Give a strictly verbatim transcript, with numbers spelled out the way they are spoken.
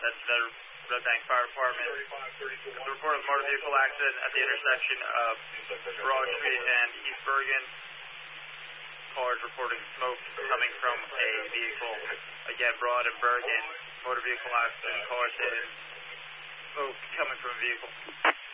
That's the Red Bank Fire Department. It's a report of a motor vehicle accident at the intersection of Broad Street and East Bergen. Cars reporting smoke coming from a vehicle. Again, Broad and Bergen, motor vehicle accident, cars hitting, smoke coming from a vehicle.